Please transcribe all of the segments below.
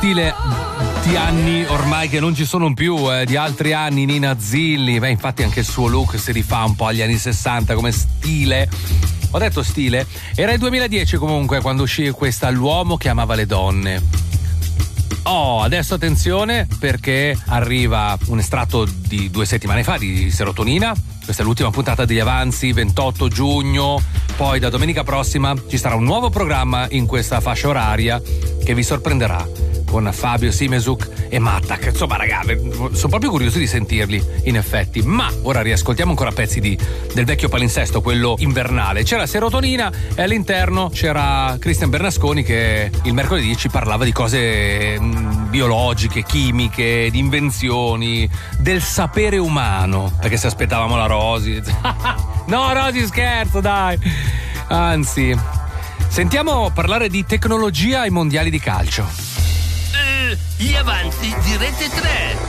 stile di anni ormai che non ci sono più, di altri anni, Nina Zilli. Beh, infatti anche il suo look si rifà un po' agli anni 60 come stile. Ho detto stile? Era il 2010 comunque quando uscì questa L'uomo che amava le donne. Oh, adesso attenzione perché arriva un estratto di 2 settimane fa di Serotonina. Questa è l'ultima puntata degli Avanzi, 28 giugno. Poi da domenica prossima ci sarà un nuovo programma in questa fascia oraria che vi sorprenderà con Fabio Simesuk e Mattak. Insomma, ragazzi, sono proprio curioso di sentirli, in effetti. Ma ora riascoltiamo ancora pezzi del vecchio palinsesto, quello invernale. C'era Serotonina e all'interno c'era Christian Bernasconi che il mercoledì ci parlava di cose biologiche, chimiche, di invenzioni, del sapere umano. Perché se aspettavamo la Rosy. No, Rosy, scherzo, dai. Anzi, sentiamo parlare di tecnologia ai mondiali di calcio. Gli Avanzi di Rete 3.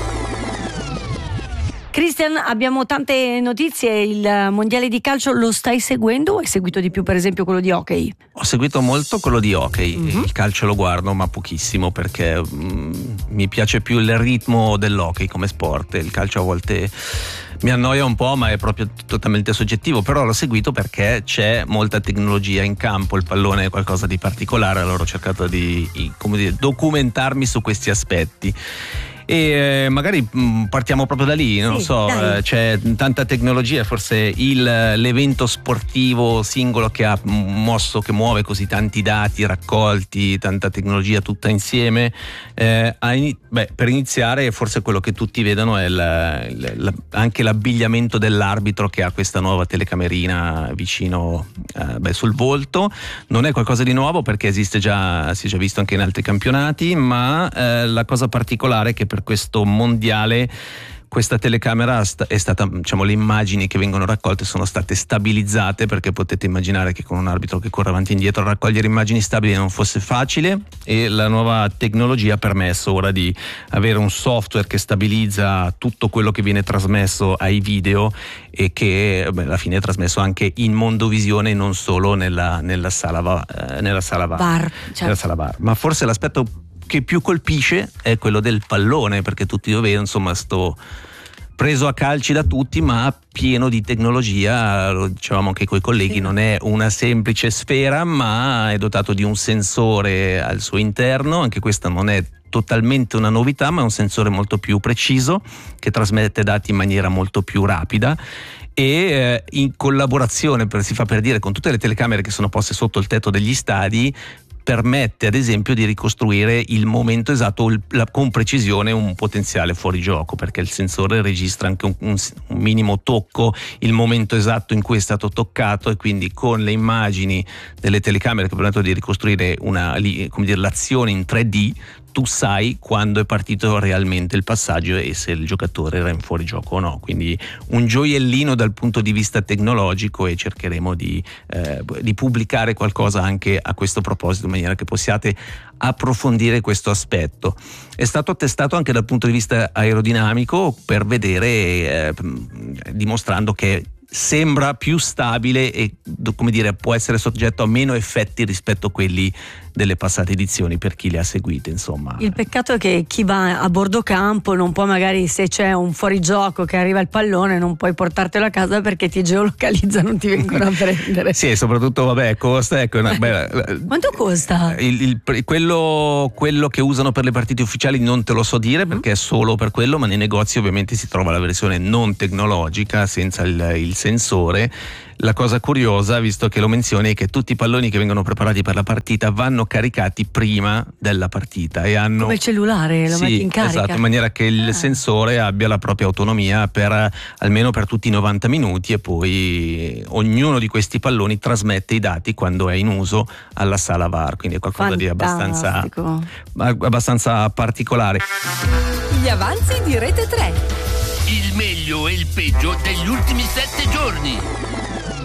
Christian, abbiamo tante notizie. Il mondiale di calcio lo stai seguendo o hai seguito di più per esempio quello di hockey? Ho seguito molto quello di hockey. Il calcio lo guardo ma pochissimo perché mi piace più il ritmo dell'hockey come sport. Il calcio a volte mi annoia un po', ma è proprio totalmente soggettivo. Però l'ho seguito perché c'è molta tecnologia in campo, il pallone è qualcosa di particolare, allora ho cercato di documentarmi su questi aspetti. E magari partiamo proprio da lì, non so, c'è tanta tecnologia, forse l'evento sportivo singolo che ha mosso, che muove così tanti dati raccolti, tanta tecnologia tutta insieme. Per iniziare, forse quello che tutti vedono è anche l'abbigliamento dell'arbitro, che ha questa nuova telecamerina vicino sul volto. Non è qualcosa di nuovo perché si è già visto anche in altri campionati, ma la cosa particolare è che per questo mondiale questa telecamera è stata, le immagini che vengono raccolte sono state stabilizzate, perché potete immaginare che con un arbitro che corre avanti e indietro raccogliere immagini stabili non fosse facile, e la nuova tecnologia ha permesso ora di avere un software che stabilizza tutto quello che viene trasmesso ai video e che alla fine è trasmesso anche in mondovisione, non solo nella sala VAR. Nella sala VAR. Ma forse l'aspetto che più colpisce è quello del pallone, perché tutti lo vedono, insomma, sto preso a calci da tutti ma pieno di tecnologia. Lo dicevamo anche coi colleghi, non è una semplice sfera ma è dotato di un sensore al suo interno. Anche questa non è totalmente una novità, ma è un sensore molto più preciso che trasmette dati in maniera molto più rapida, e in collaborazione, si fa per dire, con tutte le telecamere che sono poste sotto il tetto degli stadi, permette ad esempio di ricostruire il momento esatto, con precisione, un potenziale fuorigioco, perché il sensore registra anche un minimo tocco, il momento esatto in cui è stato toccato, e quindi con le immagini delle telecamere che permettono di ricostruire l'azione in 3D, tu sai quando è partito realmente il passaggio e se il giocatore era in fuorigioco o no. Quindi un gioiellino dal punto di vista tecnologico, e cercheremo di pubblicare qualcosa anche a questo proposito, in maniera che possiate approfondire questo aspetto. È stato testato anche dal punto di vista aerodinamico per vedere, dimostrando che sembra più stabile e può essere soggetto a meno effetti rispetto a quelli delle passate edizioni, per chi le ha seguite, insomma. Il peccato è che chi va a bordo campo non può, magari se c'è un fuorigioco che arriva il pallone, non puoi portartelo a casa perché ti geolocalizzano, non ti vengono a prendere. Sì, soprattutto costa, quanto costa? Quello che usano per le partite ufficiali non te lo so dire, perché è solo per quello, ma nei negozi ovviamente si trova la versione non tecnologica senza il sensore. La cosa curiosa, visto che lo menzioni, è che tutti i palloni che vengono preparati per la partita vanno caricati prima della partita e hanno, come il cellulare, lo metti in carica. Esatto, in maniera che il sensore abbia la propria autonomia almeno per tutti i 90 minuti, e poi ognuno di questi palloni trasmette i dati quando è in uso alla sala VAR, quindi è qualcosa di abbastanza particolare. Gli avanzi di Rete 3. Il meglio e il peggio degli ultimi 7 giorni.